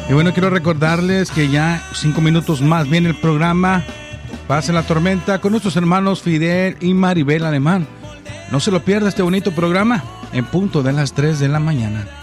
Y bueno, quiero recordarles que ya 5 minutos más viene el programa Pase la Tormenta con nuestros hermanos Fidel y Maribel Alemán. No se lo pierda este bonito programa en punto de las 3 de la mañana.